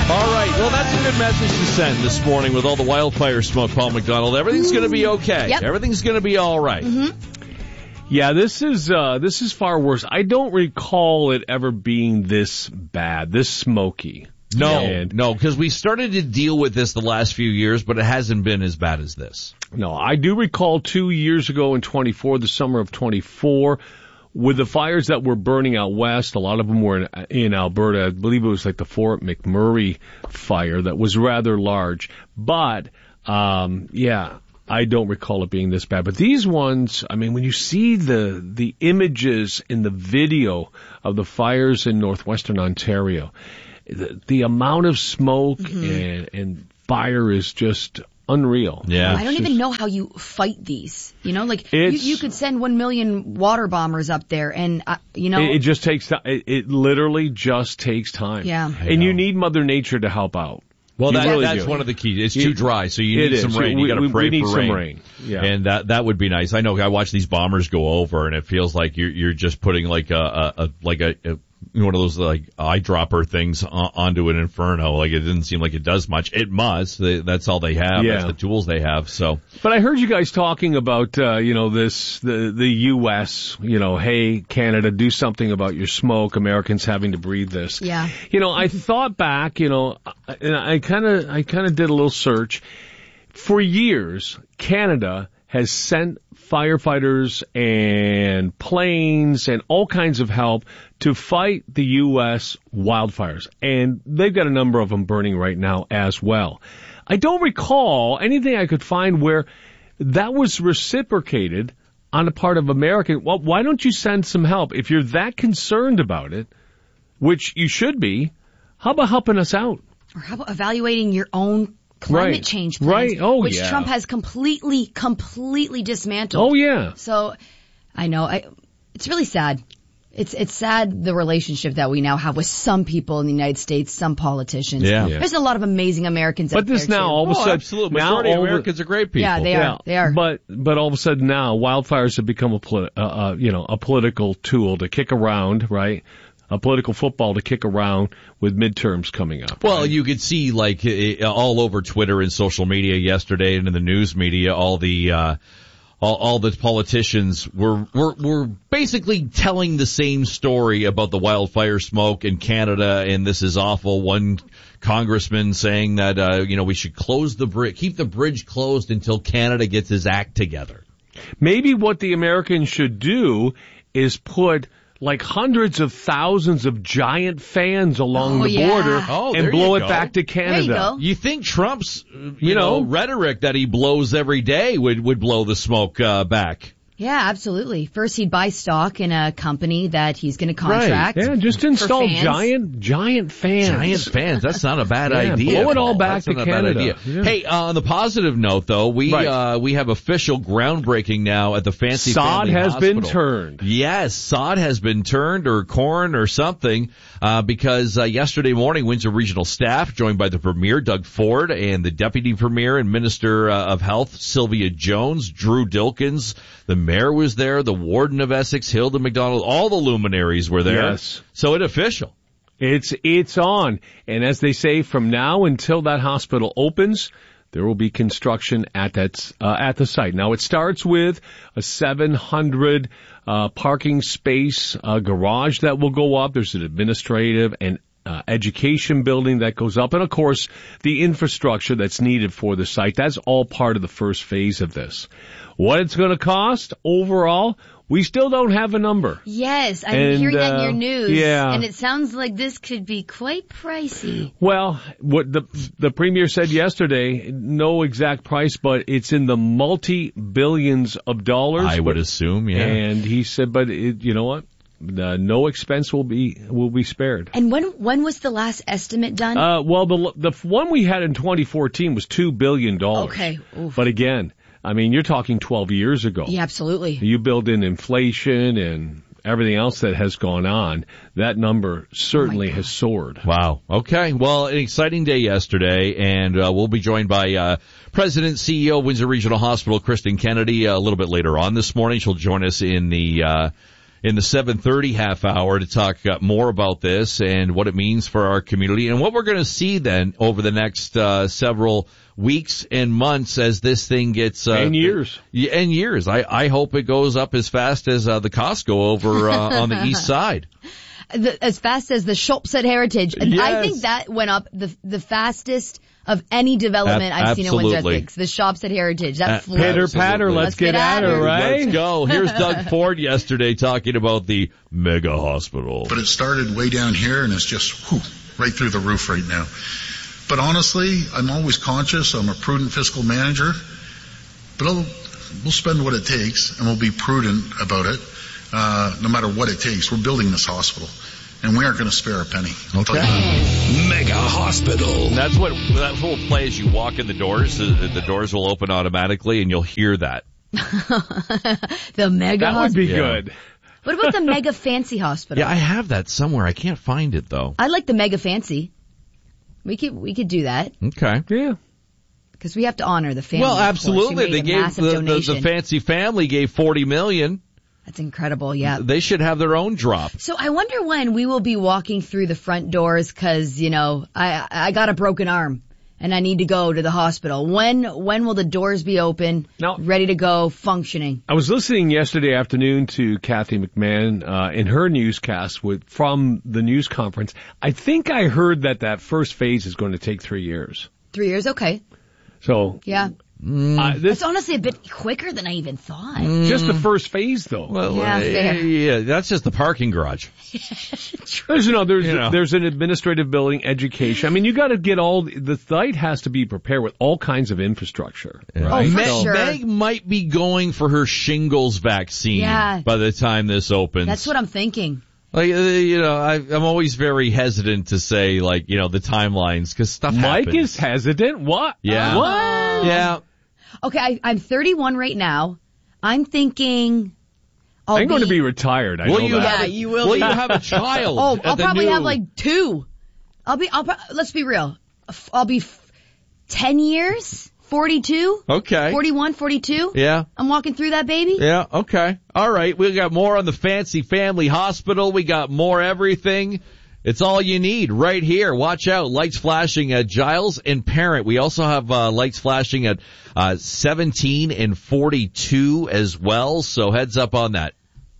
All right, well, that's a good message to send this morning with all the wildfire smoke, Paul McDonald. Everything's going to be okay. Yep. Everything's going to be all right. Yeah, this is far worse. I don't recall it ever being this bad, this smoky. No, because we started to deal with this the last few years, but it hasn't been as bad as this. No, I do recall 2 years ago in 24, the summer of 24, with the fires that were burning out west. A lot of them were in Alberta. I believe it was like the Fort McMurray fire that was rather large. But, I don't recall it being this bad. But these ones, I mean, when you see the images in the video of the fires in northwestern Ontario, the amount of smoke and fire is just unreal. Yeah. I don't even know how you fight these. You know, like you could send 1 million water bombers up there and, It just takes time. It literally just takes time. Yeah. And you need Mother Nature to help out. Well, You that's do. one of the keys. It's too dry, so you need some rain. You got to pray we need for some rain. rain. Yeah. And that would be nice. I know I watch these bombers go over, and it feels like you're just putting like a one of those like eyedropper things onto an inferno. Like it didn't seem like it does much. It must. That's all they have. Yeah. That's the tools they have. So. But I heard you guys talking about, the U.S., hey, Canada, do something about your smoke. Americans having to breathe this. Yeah. I thought back, and I kind of did a little search. For years, Canada has sent firefighters and planes and all kinds of help to fight the U.S. wildfires. And they've got a number of them burning right now as well. I don't recall anything I could find where that was reciprocated on the part of America. Well, why don't you send some help? If you're that concerned about it, which you should be, how about helping us out? Or how about evaluating your own climate change plans, right. Oh, which yeah. Trump has completely dismantled. Oh, yeah. So, I know, it's really sad. It's sad, the relationship that we now have with some people in the United States, some politicians. Yeah. There's a lot of amazing Americans out there, But this now, too. all of a sudden, absolutely. now Majority of Americans are great people. Yeah, they are. They are. But all of a sudden now, wildfires have become a political tool to kick around, right? A political football to kick around with midterms coming up. Well, right? you could see like all over Twitter and social media yesterday and in the news media, all the politicians were basically telling the same story about the wildfire smoke in Canada, and this is awful. One congressman saying that we should close the bridge, keep the bridge closed until Canada gets his act together. Maybe what the Americans should do is put like hundreds of thousands of giant fans along the border and blow it back to Canada. There you go. You think Trump's, rhetoric that he blows every day would blow the smoke back? Yeah, absolutely. First, he'd buy stock in a company that he's going to contract. Right. Yeah, just install fans. giant fans. Giant fans. That's not a bad idea. Blow it all back That's to not a bad Canada. idea. Yeah. Hey, on the positive note, though, we have official groundbreaking now at the Fancy Sod Family has Hospital. been turned. Yes, sod has been turned, or corn or something, because yesterday morning, Windsor Regional staff, joined by the Premier, Doug Ford, and the Deputy Premier and Minister of Health, Sylvia Jones, Drew Dilkins, the Mayor was there, the Warden of Essex, Hilda McDonald, all the luminaries were there. Yes. So it's official. It's on. And as they say, from now until that hospital opens, there will be construction at the site. Now it starts with a 700 parking space garage that will go up. There's an administrative and education building that goes up, and of course the infrastructure that's needed for the site. That's all part of the first phase of this. What it's going to cost overall, we still don't have a number. Yes, I'm hearing that in your news. Yeah. And it sounds like this could be quite pricey. Well, what the Premier said yesterday, no exact price, but it's in the multi-billions of dollars. I would assume, yeah. And he said, but you know what? No expense will be spared. And when was the last estimate done? Well, the one we had in 2014 was $2 billion. Okay. Oof. But again, I mean, you're talking 12 years ago. Yeah, absolutely. You build in inflation and everything else that has gone on. That number certainly has soared. Wow. Okay. Well, an exciting day yesterday, and we'll be joined by President, CEO, Windsor Regional Hospital, Kristen Kennedy, a little bit later on this morning. She'll join us in the in the 7:30 half hour to talk more about this and what it means for our community and what we're going to see then over the next several weeks and months as this thing gets and years. And years. I hope it goes up as fast as the Costco over on the east side. As fast as the shops at Heritage. Yes. I think that went up the fastest of any development I've seen in Windsor Essex. The shops at Heritage. That flew. Pitter patter, let's get at her, right? Let's go. Here's Doug Ford yesterday talking about the mega hospital. But it started way down here and it's just right through the roof right now. But honestly, I'm always conscious. I'm a prudent fiscal manager. But we'll spend what it takes and we'll be prudent about it, no matter what it takes. We're building this hospital. And we aren't going to spare a penny. Okay. Mega Hospital. And that's what will play as you walk in the doors. The doors will open automatically, and you'll hear that. The mega That hospital. would be good. What about the mega fancy hospital? Yeah, I have that somewhere. I can't find it though. I like the mega fancy. We could do that Okay. Yeah. because we have to honor the family. Well, of course. We absolutely. made They a gave massive the donation. fancy family gave $40 million. That's incredible. Yeah. They should have their own drop. So I wonder when we will be walking through the front doors because, I got a broken arm and I need to go to the hospital. When will the doors be open, Now- ready to go, functioning? I was listening yesterday afternoon to Kathy McMahon in her newscast from the news conference. I think I heard that first phase is going to take 3 years. 3 years? Okay. So Yeah. this It's honestly a bit quicker than I even thought. just the first phase, though. Well, Yeah, fair. yeah, that's just the parking garage. There's know. there's an administrative building, education. I mean, you got to get the site has to be prepared with all kinds of infrastructure. Right? Oh, for Meg, sure. Meg might be going for her shingles vaccine Yeah. by the time this opens. That's what I'm thinking. Like, I'm always very hesitant to say, the timelines, because stuff Mike happens. is hesitant. What? Yeah. What? Yeah. Okay, I'm 31 right now. I'm thinking I'm going to be retired. I know you that. have you will Will be. you have a child? Oh, at I'll the probably new- have like 2. Let's be real. I'll be 10 years, 42, Okay. 41, 42. Yeah. I'm walking through that baby. Yeah, okay. All right, we got more on the Fancy Family Hospital. We got more everything. It's all you need right here. Watch out. Lights flashing at Giles and Parent. We also have lights flashing at 17 and 42 as well, so heads up on that.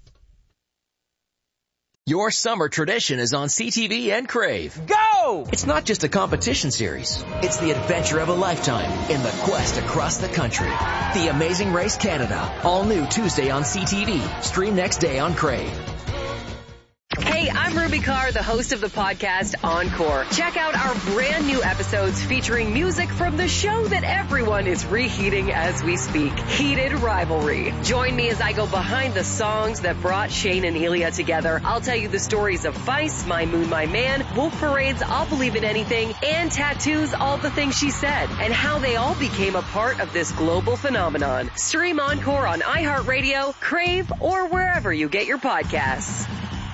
Your summer tradition is on CTV and Crave. Go! It's not just a competition series. It's the adventure of a lifetime in the quest across the country. The Amazing Race Canada. All new Tuesday on CTV. Stream next day on Crave. Hey, I'm Ruby Carr, the host of the podcast Encore. Check out our brand new episodes featuring music from the show that everyone is reheating as we speak, Heated Rivalry. Join me as I go behind the songs that brought Shane and Elia together. I'll tell you the stories of Vice, My Moon, My Man, Wolf Parade's I'll Believe in Anything, and Tattoo's All the Things She Said, and how they all became a part of this global phenomenon. Stream Encore on iHeartRadio, Crave, or wherever you get your podcasts.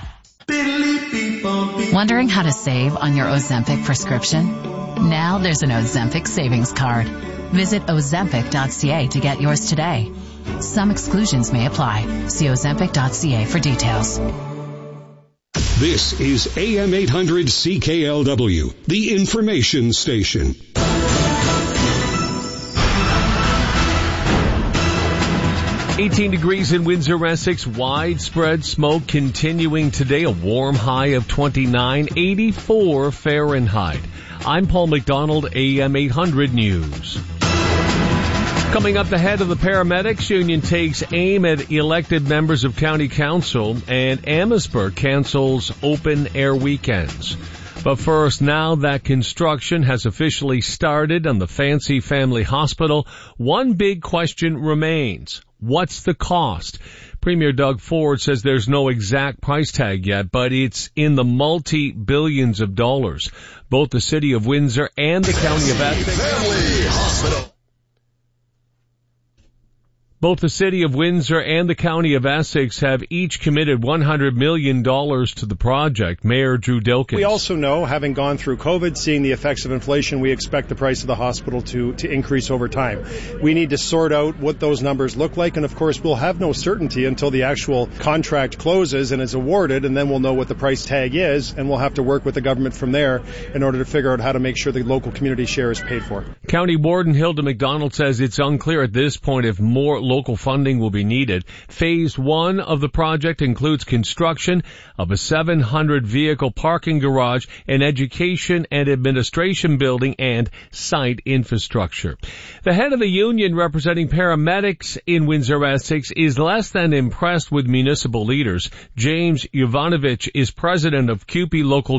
Wondering how to save on your Ozempic prescription? Now there's an Ozempic savings card. Visit Ozempic.ca to get yours today. Some exclusions may apply. See Ozempic.ca for details. This is AM 800 CKLW, the information station. 18 degrees in Windsor, Essex. Widespread smoke continuing today. A warm high of 29, 84 Fahrenheit. I'm Paul McDonald, AM 800 News. Coming up, the head of the paramedics union takes aim at elected members of county council, and Amherstburg cancels open air weekends. But first, now that construction has officially started on the Fancy Family Hospital, one big question remains. What's the cost? Premier Doug Ford says there's no exact price tag yet, but it's in the multi-billions of dollars. Both the city of Windsor and the county of Essex. Family Hospital. Both the City of Windsor and the County of Essex have each committed $100 million to the project. Mayor Drew Dilkens. We also know, having gone through COVID, seeing the effects of inflation, we expect the price of the hospital to increase over time. We need to sort out what those numbers look like, and of course we'll have no certainty until the actual contract closes and is awarded, and then we'll know what the price tag is, and we'll have to work with the government from there in order to figure out how to make sure the local community share is paid for. County Warden Hilda McDonald says it's unclear at this point if more local funding will be needed. Phase 1 of the project includes construction of a 700-vehicle parking garage, an education and administration building, and site infrastructure. The head of the union representing paramedics in Windsor-Essex is less than impressed with municipal leaders. James Jovanovic is president of CUPE Local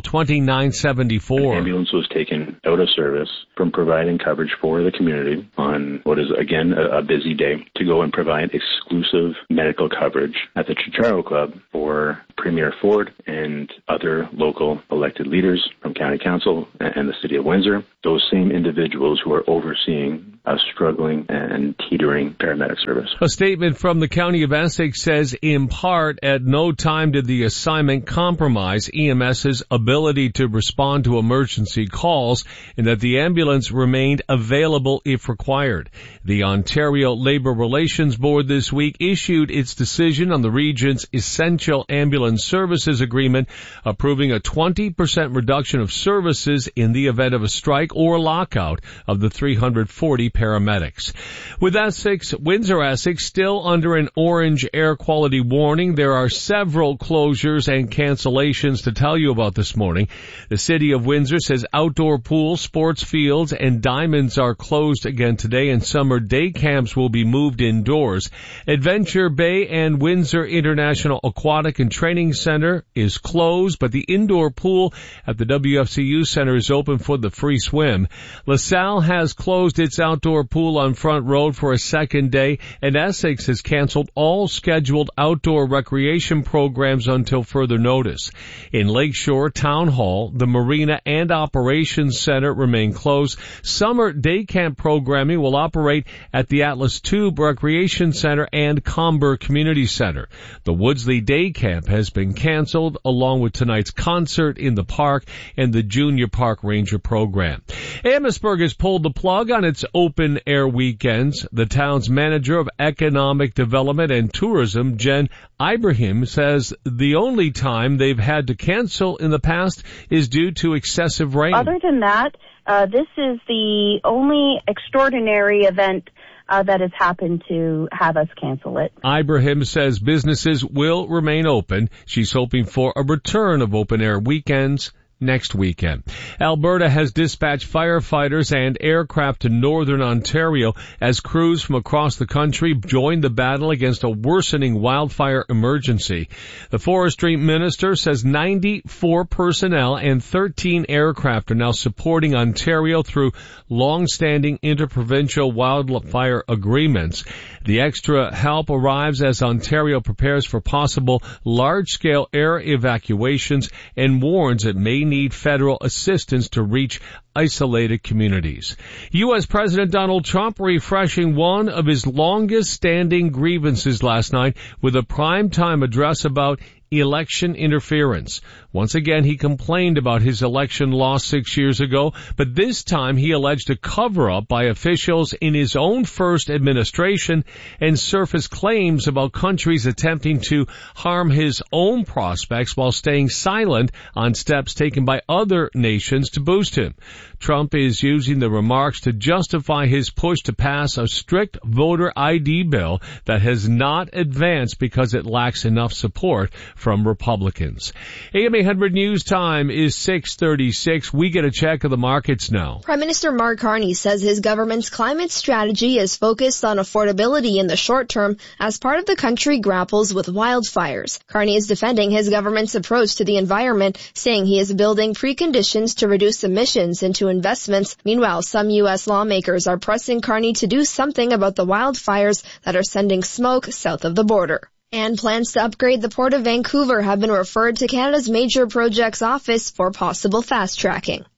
2974. An ambulance was taken out of service from providing coverage for the community on what is, again, a busy day to go and provide exclusive medical coverage at the Chicharro Club for Premier Ford and other local elected leaders from County Council and the City of Windsor. Those same individuals who are overseeing a struggling and teetering paramedic service. A statement from the County of Essex says, in part, at no time did the assignment compromise EMS's ability to respond to emergency calls, and that the ambulance remained available if required. The Ontario Labour Relations Board this week issued its decision on the region's Essential Ambulance Services Agreement, approving a 20% reduction of services in the event of a strike or lockout of the 340 paramedics. With Essex, Windsor-Essex still under an orange air quality warning. There are several closures and cancellations to tell you about this morning. The City of Windsor says outdoor pools, sports fields, and diamonds are closed again today, and summer day camps will be moved indoors. Adventure Bay and Windsor International Aquatic and Training Center is closed, but the indoor pool at the WFCU Center is open for the free swim. LaSalle has closed its outdoor pool on Front Road for a second day, and Essex has canceled all scheduled outdoor recreation programs until further notice. In Lakeshore, Town Hall, the Marina, and Operations Center remain closed. Summer day camp programming will operate at the Atlas Tube Recreation Center and Comber Community Center. The Woodsley Day Camp has been canceled, along with tonight's concert in the park and the Junior Park Ranger program. Amherstburg has pulled the plug on its open-air weekends. The town's manager of economic development and tourism, Jen Ibrahim, says the only time they've had to cancel in the past is due to excessive rain. Other than that, this is the only extraordinary event that has happened to have us cancel it. Ibrahim says businesses will remain open. She's hoping for a return of open-air weekends next weekend. Alberta has dispatched firefighters and aircraft to northern Ontario as crews from across the country join the battle against a worsening wildfire emergency. The forestry minister says 94 personnel and 13 aircraft are now supporting Ontario through long-standing interprovincial wildfire agreements. The extra help arrives as Ontario prepares for possible large-scale air evacuations and warns it may need federal assistance to reach isolated communities. U.S. President Donald Trump refreshing one of his longest-standing grievances last night with a primetime address about election interference. Once again, he complained about his election loss 6 years ago, but this time he alleged a cover-up by officials in his own first administration and surfaced claims about countries attempting to harm his own prospects while staying silent on steps taken by other nations to boost him. Trump is using the remarks to justify his push to pass a strict voter ID bill that has not advanced because it lacks enough support from Republicans. AM 800 News Time is 6:36. We get a check of the markets now. Prime Minister Mark Carney says his government's climate strategy is focused on affordability in the short term as part of the country grapples with wildfires. Carney is defending his government's approach to the environment, saying he is building preconditions to reduce emissions into investments. Meanwhile, some U.S. lawmakers are pressing Carney to do something about the wildfires that are sending smoke south of the border. And plans to upgrade the Port of Vancouver have been referred to Canada's Major Projects Office for possible fast-tracking.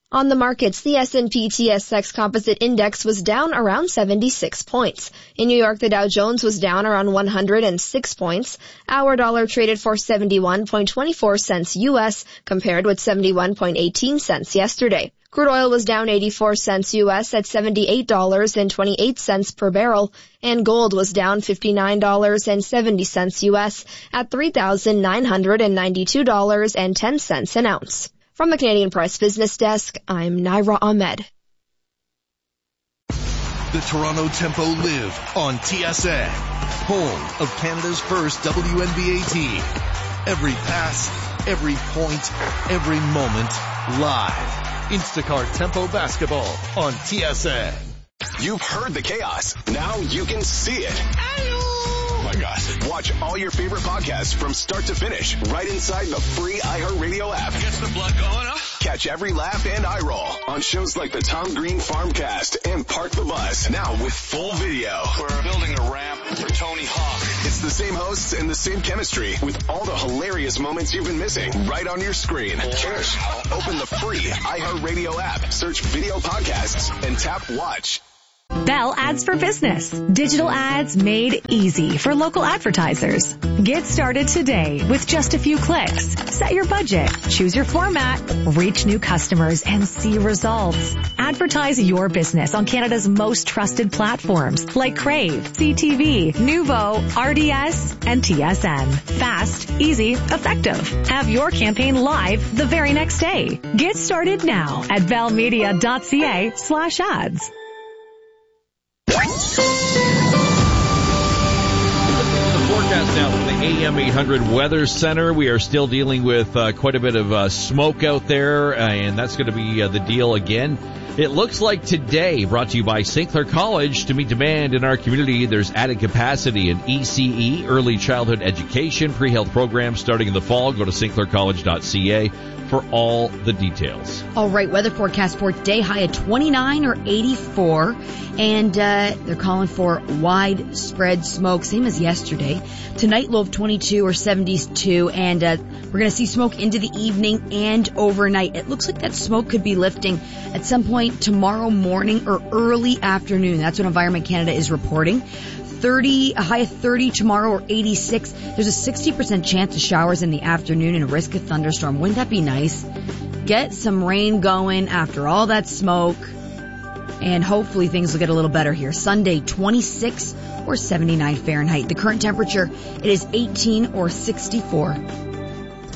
On the markets, the S&P TSX Composite Index was down around 76 points. In New York, the Dow Jones was down around 106 points. Our dollar traded for 71.24 cents U.S. compared with 71.18 cents yesterday. Crude oil was down 84 cents U.S. at $78.28 per barrel, and gold was down $59.70 U.S. at $3,992.10 an ounce. From the Canadian Press Business Desk, I'm Naira Ahmed. The Toronto Tempo live on TSN, home of Canada's first WNBA team. Every pass, every point, every moment, live. Instacart Tempo Basketball on TSN. You've heard the chaos. Now you can see it. Oh my gosh. Watch all your favorite podcasts from start to finish right inside the free iHeartRadio app. Gets the blood going, huh? Catch every laugh and eye roll on shows like the Tom Green Farmcast and Park the Bus, now with full video. We're building a ramp for Tony Hawk. It's the same hosts and the same chemistry with all the hilarious moments you've been missing right on your screen. Cheers. Open the free iHeartRadio app, search video podcasts, and tap watch. Bell Ads for Business. Digital ads made easy for local advertisers. Get started today with just a few clicks. Set your budget, choose your format, reach new customers, and see results. Advertise your business on Canada's most trusted platforms like Crave, CTV, Nuvo, RDS, and TSN. Fast, easy, effective. Have your campaign live the very next day. Get started now at bellmedia.ca/ads. Forecast now from the AM 800 Weather Center. We are still dealing with quite a bit of smoke out there, and that's going to be the deal again. It looks like today, brought to you by St. Clair College, to meet demand in our community, there's added capacity in ECE, early childhood education, pre-health programs starting in the fall. Go to stclaircollege.ca for all the details. All right, weather forecast for today, high at 29 or 84, and they're calling for widespread smoke, same as yesterday. Tonight, low of 22 or 72, and we're going to see smoke into the evening and overnight. It looks like that smoke could be lifting at some point tomorrow morning or early afternoon. That's what Environment Canada is reporting. A high of 30 tomorrow or 86. There's a 60% chance of showers in the afternoon and a risk of thunderstorm. Wouldn't that be nice? Get some rain going after all that smoke, and hopefully things will get a little better here. Sunday, 26 or 79 Fahrenheit. The current temperature, it is 18 or 64.